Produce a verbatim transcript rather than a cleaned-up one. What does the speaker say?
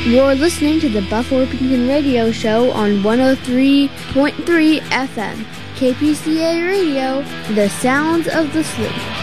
You're listening to the Buffalo Orpington Radio Show on one oh three point three F M. K P C A Radio, the sounds of the sleep.